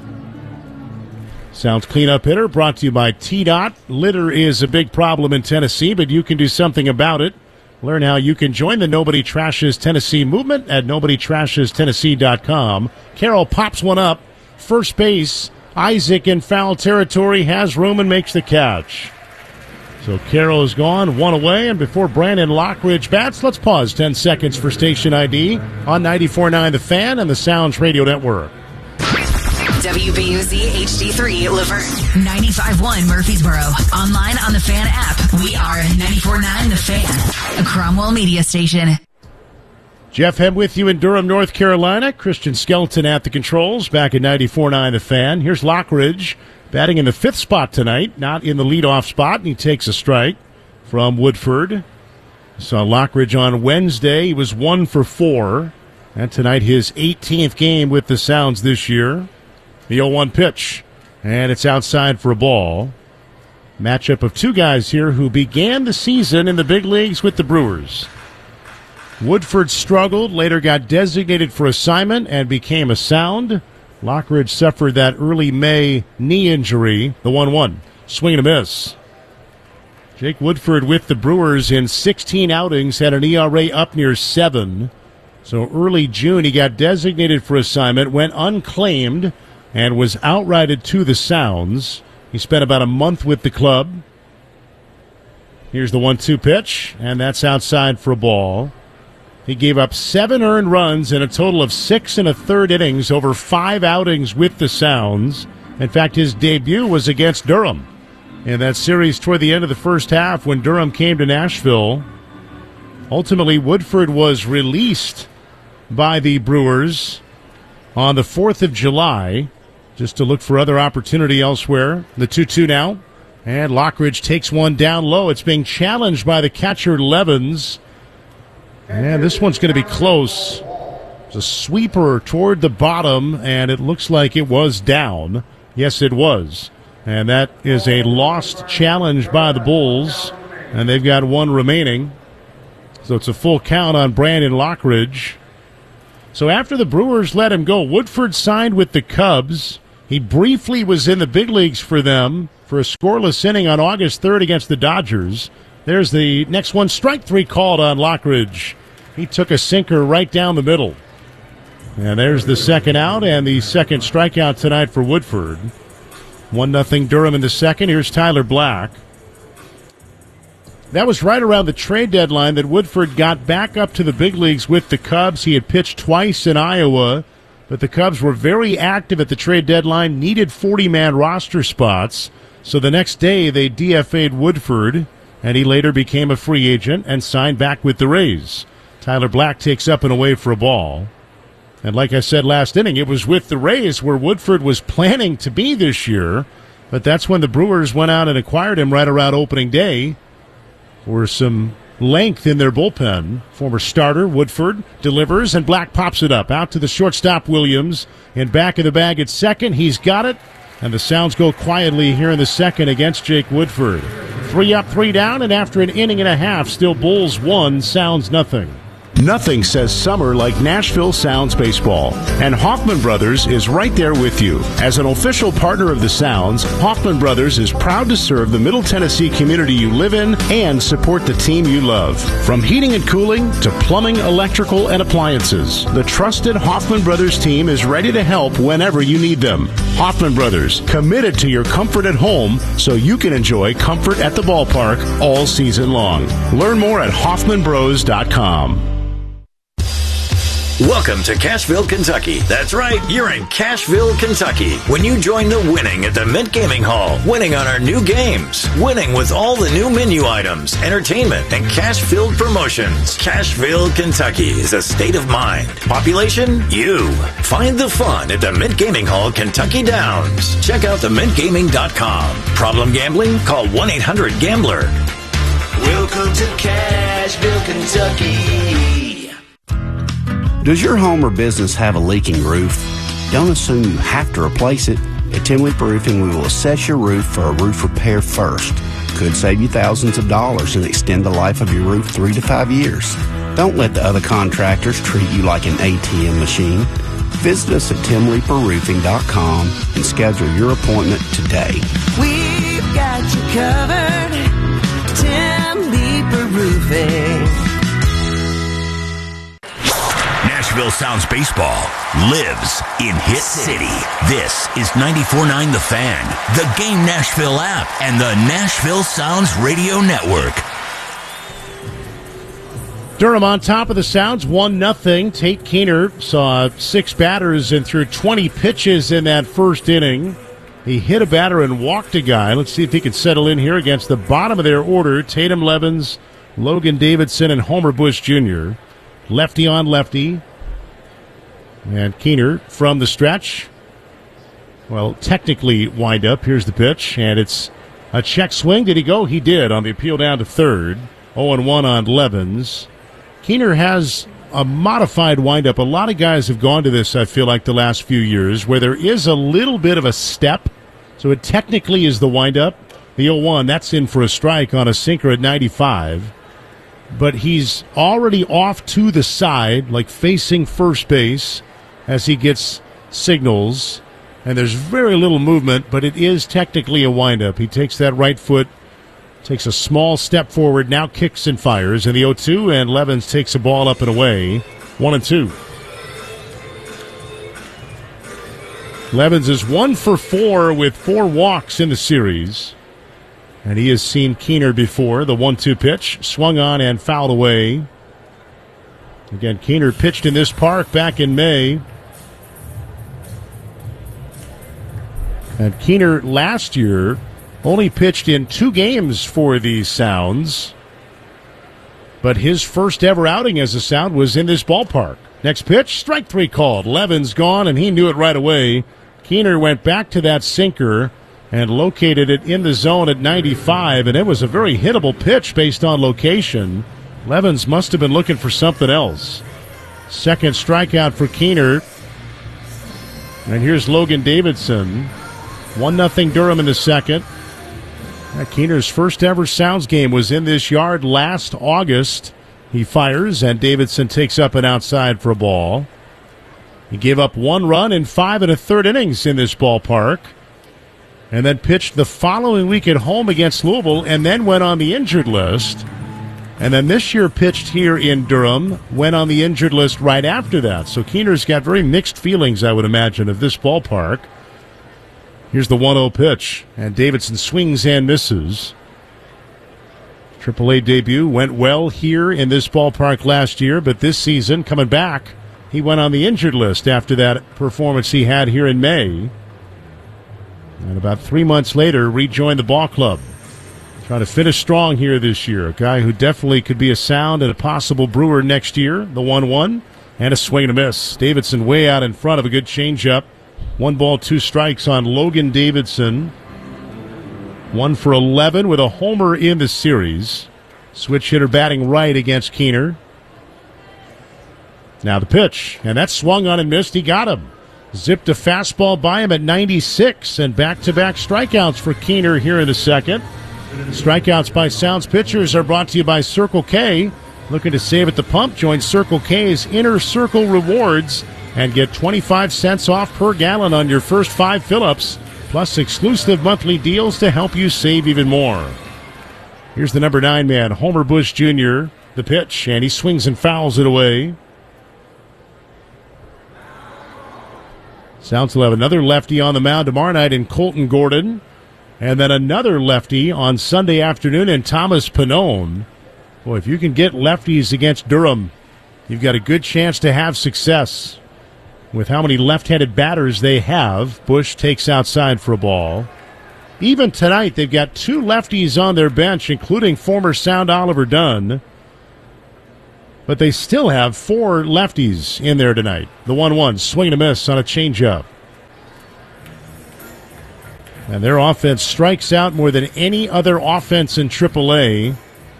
Sounds cleanup hitter brought to you by T DOT. Litter is a big problem in Tennessee, but you can do something about it. Learn how you can join the Nobody Trashes Tennessee movement at nobody trashes tennessee dot com. Carroll pops one up. First base. Isaac in foul territory, has room and makes the catch. So Carroll is gone, one away, and before Brandon Lockridge bats, let's pause ten seconds for station I D on ninety-four point nine The Fan and the Sounds Radio Network. W B U Z H D three Laverne, ninety-five point one Murfreesboro. Online on the Fan app. We are ninety-four point nine The Fan, a Cromwell media station. Jeff Hem with you in Durham, North Carolina. Christian Skelton at the controls, back at ninety-four point nine The Fan. Here's Lockridge, batting in the fifth spot tonight, not in the leadoff spot, and he takes a strike from Woodford. Saw Lockridge on Wednesday. He was one for four. And tonight his eighteenth game with the Sounds this year. The oh one pitch, and it's outside for a ball. Matchup of two guys here who began the season in the big leagues with the Brewers. Woodford struggled, later got designated for assignment and became a Sound. Lockridge suffered that early May knee injury, the one one. Swing and a miss. Jake Woodford with the Brewers in sixteen outings had an E R A up near seven. So early June he got designated for assignment, went unclaimed, and was outrighted to the Sounds. He spent about a month with the club. Here's the one two pitch, and that's outside for a ball. He gave up seven earned runs in a total of six and a third innings over five outings with the Sounds. In fact, his debut was against Durham in that series toward the end of the first half when Durham came to Nashville. Ultimately, Woodford was released by the Brewers on the fourth of July just to look for other opportunity elsewhere. The two two now, and Lockridge takes one down low. It's being challenged by the catcher, Levens. And this one's going to be close. It's a sweeper toward the bottom, and it looks like it was down. Yes, it was. And that is a lost challenge by the Bulls, and they've got one remaining. So it's a full count on Brandon Lockridge. So after the Brewers let him go, Woodford signed with the Cubs. He briefly was in the big leagues for them for a scoreless inning on August third against the Dodgers. There's the next one, strike three called on Lockridge. He took a sinker right down the middle. And there's the second out and the second strikeout tonight for Woodford. one nothing Durham in the second. Here's Tyler Black. That was right around the trade deadline that Woodford got back up to the big leagues with the Cubs. He had pitched twice in Iowa, but the Cubs were very active at the trade deadline, needed forty-man roster spots. So the next day they D F A'd Woodford, and he later became a free agent and signed back with the Rays. Tyler Black takes up and away for a ball. And like I said last inning, it was with the Rays where Woodford was planning to be this year, but that's when the Brewers went out and acquired him right around opening day for some length in their bullpen. Former starter Woodford delivers, and Black pops it up. Out to the shortstop Williams, and back of the bag at second. He's got it, and the Sounds go quietly here in the second against Jake Woodford. Three up, three down, and after an inning and a half, still Bulls one, Sounds nothing. Nothing says summer like Nashville Sounds Baseball. And Hoffman Brothers is right there with you. As an official partner of the Sounds, Hoffman Brothers is proud to serve the Middle Tennessee community you live in and support the team you love. From heating and cooling to plumbing, electrical, and appliances, the trusted Hoffman Brothers team is ready to help whenever you need them. Hoffman Brothers, committed to your comfort at home so you can enjoy comfort at the ballpark all season long. Learn more at hoffman bros dot com. Welcome to Cashville, Kentucky. That's right, you're in Cashville, Kentucky. When you join the winning at the Mint Gaming Hall, winning on our new games, winning with all the new menu items, entertainment, and cash-filled promotions. Cashville, Kentucky is a state of mind. Population? You. Find the fun at the Mint Gaming Hall, Kentucky Downs. Check out the mint gaming dot com. Problem gambling? Call one eight hundred gambler. Welcome to Cashville, Kentucky. Does your home or business have a leaking roof? Don't assume you have to replace it. At Tim Leeper Roofing, we will assess your roof for a roof repair first. Could save you thousands of dollars and extend the life of your roof three to five years. Don't let the other contractors treat you like an A T M machine. Visit us at tim leeper roofing dot com and schedule your appointment today. We've got you covered. Tim Leeper Roofing. Nashville Sounds Baseball lives in Hit City. This is ninety-four point nine The Fan, the Game Nashville app, and the Nashville Sounds Radio Network. Durham on top of the Sounds, one nothing. Tate Keener saw six batters and threw twenty pitches in that first inning. He hit a batter and walked a guy. Let's see if he can settle in here against the bottom of their order. Tatum Levens, Logan Davidson, and Homer Bush Junior Lefty on lefty. And Keener from the stretch. Well, technically wind up. Here's the pitch, and it's a check swing. Did he go? He did on the appeal down to third. oh and one on Levens. Keener has a modified windup. A lot of guys have gone to this, I feel like, the last few years, where there is a little bit of a step. So it technically is the windup. The oh one, that's in for a strike on a sinker at ninety-five. But he's already off to the side, like facing first base, as he gets signals. And there's very little movement, but it is technically a windup. He takes that right foot, takes a small step forward, now kicks and fires. And the oh two, and Levens takes a ball up and away. One and two. Levens is one for four with four walks in the series. And he has seen Keener before. The one two pitch, swung on and fouled away. Again, Keener pitched in this park back in May. And Keener last year only pitched in two games for the Sounds. But his first ever outing as a Sound was in this ballpark. Next pitch, strike three called. Levens gone, and he knew it right away. Keener went back to that sinker and located it in the zone at ninety-five, and it was a very hittable pitch based on location. Levens must have been looking for something else. Second strikeout for Keener. And here's Logan Davidson. one nothing Durham in the second. Keener's first ever Sounds game was in this yard last August. He fires, and Davidson takes up an outside for a ball. He gave up one run in five and a third innings in this ballpark, and then pitched the following week at home against Louisville, and then went on the injured list. And then this year pitched here in Durham, went on the injured list right after that. So Keener's got very mixed feelings, I would imagine, of this ballpark. Here's the one oh pitch, and Davidson swings and misses. triple A debut went well here in this ballpark last year, but this season, coming back, he went on the injured list after that performance he had here in May. And about three months later, rejoined the ball club. Trying to finish strong here this year. A guy who definitely could be a Sound and a possible Brewer next year. The one one, and a swing and a miss. Davidson way out in front of a good changeup. One ball, two strikes on Logan Davidson. One for eleven with a homer in the series. Switch hitter batting right against Keener. Now the pitch, and that swung on and missed. He got him. Zipped a fastball by him at ninety-six, and back-to-back strikeouts for Keener here in the second. Strikeouts by Sounds pitchers are brought to you by Circle K. Looking to save at the pump? Join Circle K's Inner Circle Rewards and get twenty-five cents off per gallon on your first five fill-ups, plus exclusive monthly deals to help you save even more. Here's the number nine man, Homer Bush Junior The pitch, and he swings and fouls it away. Sounds will have another lefty on the mound tomorrow night in Colton Gordon. And then another lefty on Sunday afternoon in Thomas Pannone. Boy, if you can get lefties against Durham, you've got a good chance to have success. With how many left-handed batters they have, Bush takes outside for a ball. Even tonight, they've got two lefties on their bench, including former Sound Oliver Dunn. But they still have four lefties in there tonight. The one one, swing and a miss on a changeup. And their offense strikes out more than any other offense in triple A.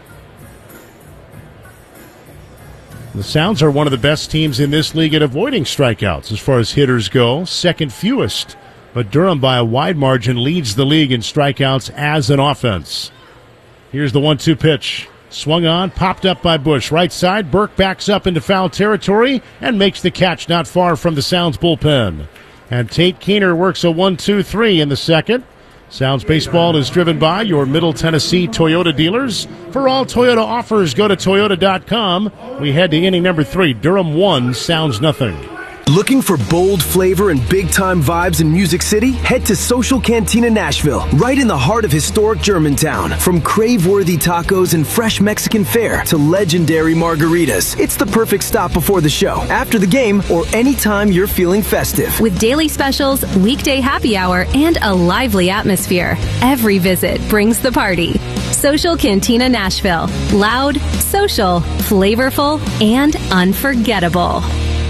The Sounds are one of the best teams in this league at avoiding strikeouts as far as hitters go, second fewest. But Durham, by a wide margin, leads the league in strikeouts as an offense. Here's the one two pitch. Swung on, popped up by Bush. Right side, Burke backs up into foul territory and makes the catch not far from the Sounds bullpen. And Tate Keener works a one two three in the second. Sounds Baseball is driven by your Middle Tennessee Toyota dealers. For all Toyota offers, go to toyota dot com. We head to inning number three. Durham one, Sounds nothing. Looking for bold flavor and big-time vibes in Music City? Head to Social Cantina Nashville, right in the heart of historic Germantown. From crave-worthy tacos and fresh Mexican fare to legendary margaritas, it's the perfect stop before the show, after the game, or anytime you're feeling festive. With daily specials, weekday happy hour, and a lively atmosphere, every visit brings the party. Social Cantina Nashville. Loud, social, flavorful, and unforgettable.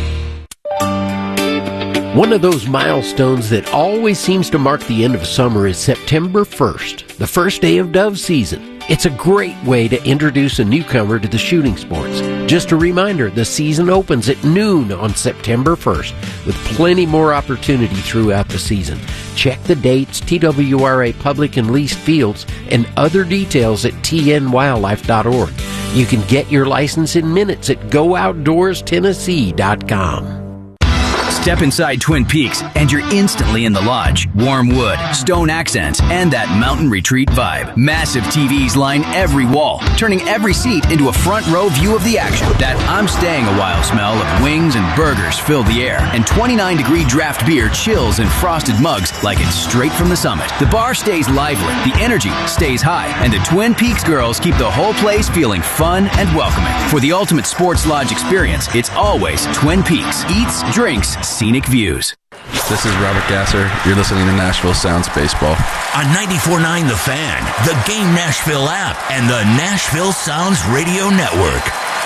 One of those milestones that always seems to mark the end of summer is September first, the first day of dove season. It's a great way to introduce a newcomer to the shooting sports. Just a reminder, the season opens at noon on September first, with plenty more opportunity throughout the season. Check the dates, T W R A public and leased fields, and other details at T N wildlife dot org. You can get your license in minutes at go outdoors tennessee dot com. Step inside Twin Peaks and you're instantly in the lodge. Warm wood, stone accents, and that mountain retreat vibe. Massive T Vs line every wall, turning every seat into a front row view of the action. That I'm staying a while smell of wings and burgers fill the air, and twenty-nine degree draft beer chills in frosted mugs like it's straight from the summit. The bar stays lively, the energy stays high, and the Twin Peaks girls keep the whole place feeling fun and welcoming. For the ultimate sports lodge experience, it's always Twin Peaks. Eats, drinks, scenic views. This is Robert Gasser. You're listening to Nashville Sounds Baseball. On ninety-four point nine The Fan, the Game Nashville app, and the Nashville Sounds Radio Network.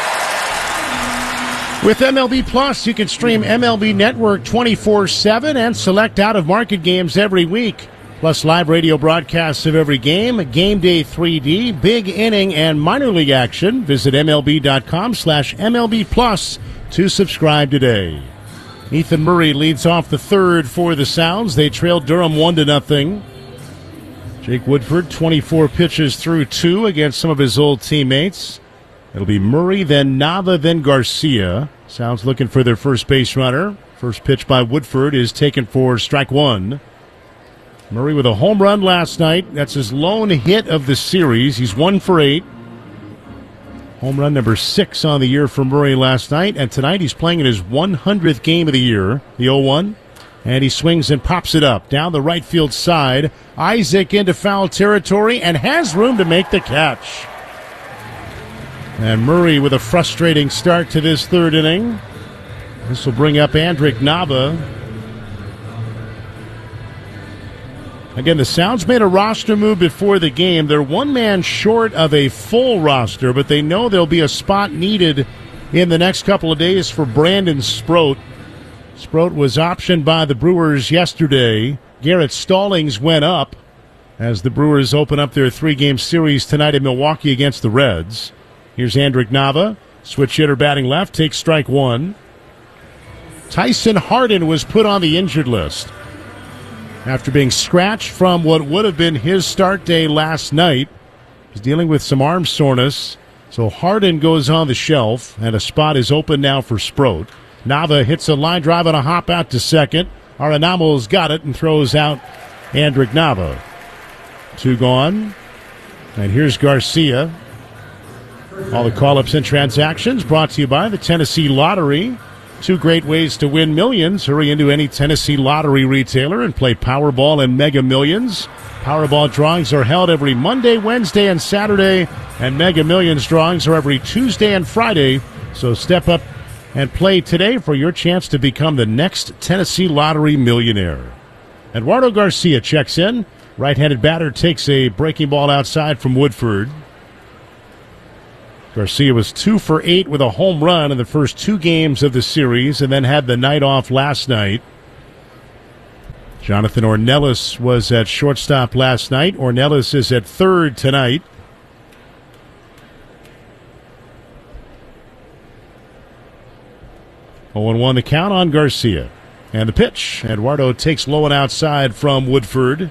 With M L B Plus, you can stream M L B Network twenty-four seven and select out-of-market games every week. Plus live radio broadcasts of every game, Game Day three D, big inning, and minor league action. Visit MLB.com slash MLB Plus to subscribe today. Ethan Murray leads off the third for the Sounds. They trailed Durham one to nothing. Jake Woodford, twenty-four pitches through two against some of his old teammates. It'll be Murray, then Nava, then Garcia. Sounds looking for their first base runner. First pitch by Woodford is taken for strike one. Murray with a home run last night. That's his lone hit of the series. He's one for eight. Home run number six on the year for Murray last night. And tonight he's playing in his one hundredth game of the year, the oh one. And he swings and pops it up down the right field side. Isaac into foul territory and has room to make the catch. And Murray with a frustrating start to this third inning. This will bring up Andrick Nava. Again, the Sounds made a roster move before the game. They're one man short of a full roster, but they know there'll be a spot needed in the next couple of days for Brandon Sproat. Sproat was optioned by the Brewers yesterday. Garrett Stallings went up as the Brewers open up their three-game series tonight in Milwaukee against the Reds. Here's Andrick Nava. Switch hitter batting left, takes strike one. Tyson Hardin was put on the injured list after being scratched from what would have been his start day last night. He's dealing with some arm soreness. So Harden goes on the shelf, and a spot is open now for Sproat. Nava hits a line drive on a hop out to second. Arenamo's got it and throws out Andrick Nava. Two gone. And here's Garcia. All the call-ups and transactions brought to you by the Tennessee Lottery. Two great ways to win millions. Hurry into any Tennessee Lottery retailer and play Powerball and Mega Millions. Powerball drawings are held every Monday, Wednesday, and Saturday, and Mega Millions drawings are every Tuesday and Friday. So step up and play today for your chance to become the next Tennessee Lottery millionaire. Eduardo Garcia checks in. Right-handed batter takes a breaking ball outside from Woodford. Garcia was two for eight with a home run in the first two games of the series and then had the night off last night. Jonathan Ornelas was at shortstop last night. Ornelas is at third tonight. oh and one the count on Garcia. And the pitch. Eduardo takes low and outside from Woodford.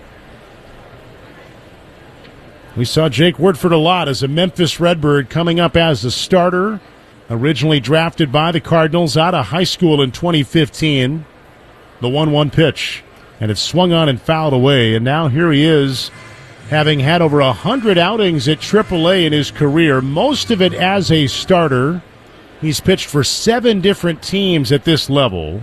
We saw Jake Woodford a lot as a Memphis Redbird coming up as a starter. Originally drafted by the Cardinals out of high school in twenty fifteen. The one one pitch. And it's swung on and fouled away. And now here he is, having had over one hundred outings at triple A in his career, most of it as a starter. He's pitched for seven different teams at this level.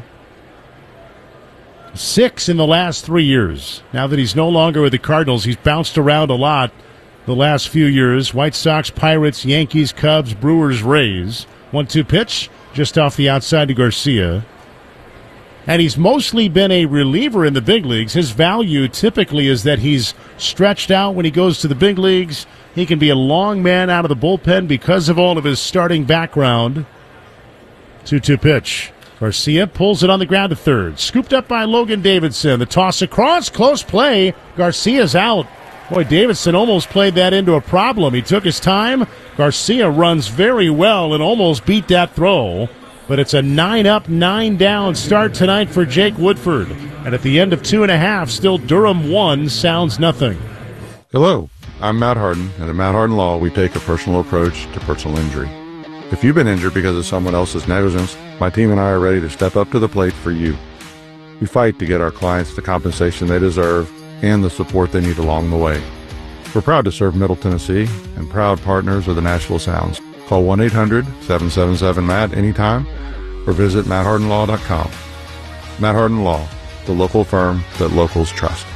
Six in the last three years. Now that he's no longer with the Cardinals, he's bounced around a lot the last few years. White Sox, Pirates, Yankees, Cubs, Brewers, Rays. one two pitch just off the outside to Garcia. And he's mostly been a reliever in the big leagues. His value typically is that he's stretched out when he goes to the big leagues. He can be a long man out of the bullpen because of all of his starting background. two two pitch. Garcia pulls it on the ground to third. Scooped up by Logan Davidson. The toss across. Close play. Garcia's out. Boy, Davidson almost played that into a problem. He took his time. Garcia runs very well and almost beat that throw. But it's a nine up, nine down start tonight for Jake Woodford. And at the end of two and a half, still Durham one, Sounds nothing. Hello, I'm Matt Harden, and at Matt Harden Law, we take a personal approach to personal injury. If you've been injured because of someone else's negligence, my team and I are ready to step up to the plate for you. We fight to get our clients the compensation they deserve and the support they need along the way. We're proud to serve Middle Tennessee and proud partners of the Nashville Sounds. Call one eight hundred seven seven seven M A T anytime or visit matt harden law dot com. Matt Harden Law, the local firm that locals trust.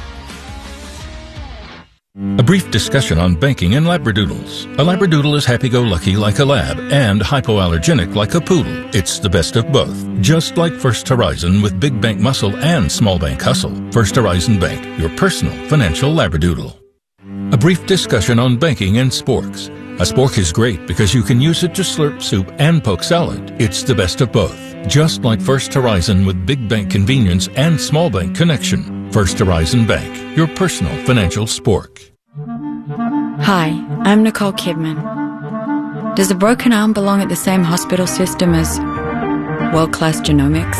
A brief discussion on banking and Labradoodles. A Labradoodle is happy-go-lucky like a lab and hypoallergenic like a poodle. It's the best of both. Just like First Horizon with big bank muscle and small bank hustle. First Horizon Bank, your personal financial Labradoodle. A brief discussion on banking and sporks. A spork is great because you can use it to slurp soup and poke salad. It's the best of both. Just like First Horizon with big bank convenience and small bank connection. First Horizon Bank, your personal financial spork. Hi, I'm Nicole Kidman. Does a broken arm belong at the same hospital system as world-class genomics?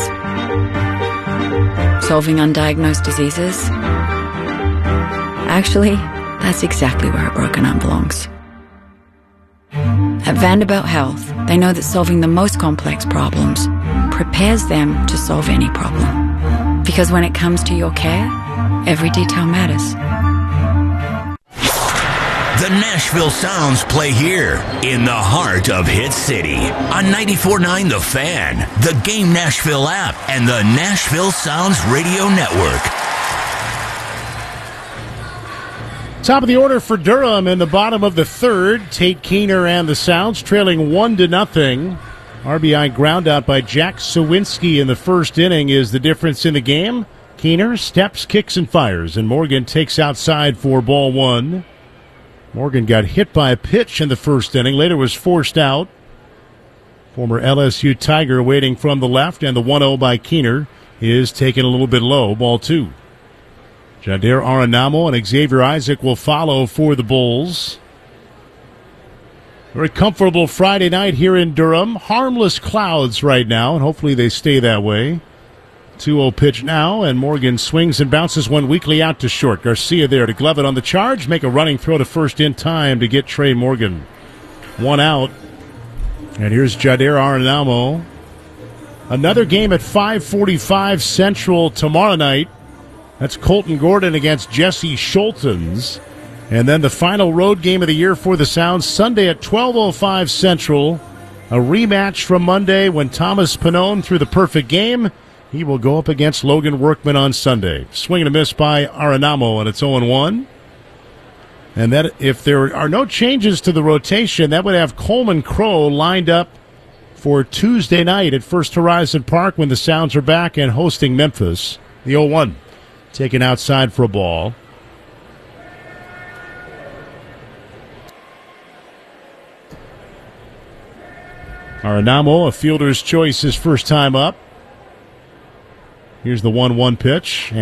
Solving undiagnosed diseases? Actually, that's exactly where a broken arm belongs. At Vanderbilt Health, they know that solving the most complex problems prepares them to solve any problem. Because when it comes to your care, every detail matters. The Nashville Sounds play here in the heart of Hit City on ninety-four point nine The Fan, the Game Nashville app, and the Nashville Sounds Radio Network. Top of the order for Durham in the bottom of the third. Tate Keener and the Sounds trailing one to nothing. R B I ground out by Jack Sawinski in the first inning is the difference in the game. Keener steps, kicks, and fires, and Morgan takes outside for ball one. Morgan got hit by a pitch in the first inning, later was forced out. Former L S U Tiger waiting from the left, and the one oh by Keener is taken a little bit low, ball two. Jader Arenamo and Xavier Isaac will follow for the Bulls. Very comfortable Friday night here in Durham. Harmless clouds right now, and hopefully they stay that way. two oh pitch now, and Morgan swings and bounces one weakly out to short. Garcia there to glove it on the charge, make a running throw to first in time to get Trey Morgan. one out. And here's Jader Arenamo. Another game at five forty-five Central tomorrow night. That's Colton Gordon against Jesse Schultens. And then the final road game of the year for the Sounds, Sunday at twelve oh five Central. A rematch from Monday when Thomas Pannone threw the perfect game. He will go up against Logan Workman on Sunday. Swing and a miss by Arenamo, and it's oh and one. And that if there are no changes to the rotation, that would have Coleman Crow lined up for Tuesday night at First Horizon Park when the Sounds are back and hosting Memphis. The oh one taken outside for a ball. Arenamo, a fielder's choice his first time up. Here's the one one pitch.